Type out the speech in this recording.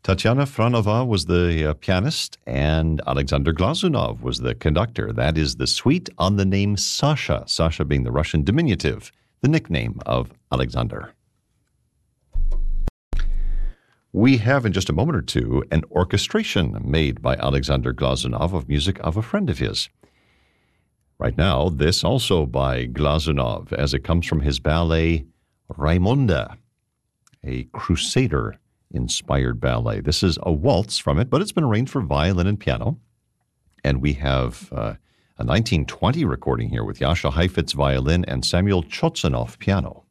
Tatiana Franova was the pianist, and Alexander Glazunov was the conductor. That is the suite on the name Sasha, Sasha being the Russian diminutive, the nickname of Alexander. We have in just a moment or two an orchestration made by Alexander Glazunov of music of a friend of his. Right now, this also by Glazunov, as it comes from his ballet Raimonda, a Crusader-inspired ballet. This is a waltz from it, but it's been arranged for violin and piano. And we have a 1920 recording here with Jascha Heifetz violin and Samuel Chotsanov piano.